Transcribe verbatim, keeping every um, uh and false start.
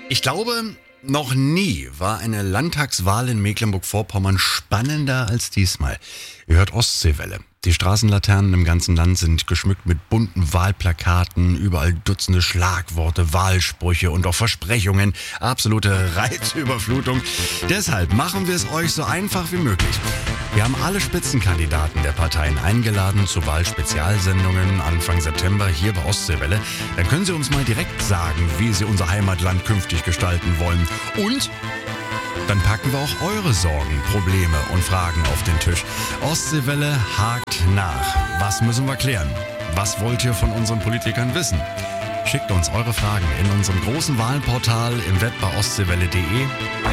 Ich glaube, noch nie war eine Landtagswahl in Mecklenburg-Vorpommern spannender als diesmal. Ihr hört Ostseewelle. Die Straßenlaternen im ganzen Land sind geschmückt mit bunten Wahlplakaten, überall Dutzende Schlagworte, Wahlsprüche und auch Versprechungen. Absolute Reizüberflutung. Deshalb machen wir es euch so einfach wie möglich. Wir haben alle Spitzenkandidaten der Parteien eingeladen zu Wahlspezialsendungen Anfang September hier bei Ostseewelle. Dann können Sie uns mal direkt sagen, wie Sie unser Heimatland künftig gestalten wollen. Und dann packen wir auch eure Sorgen, Probleme und Fragen auf den Tisch. Ostseewelle hakt nach. Was müssen wir klären? Was wollt ihr von unseren Politikern wissen? Schickt uns eure Fragen in unserem großen Wahlportal im Web bei ostseewelle punkt de.